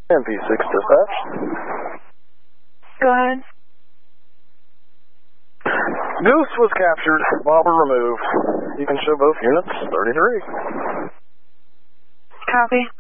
MP6 dispatch. Go ahead. Goose was captured, bobber removed. You can show both units, 33. Copy.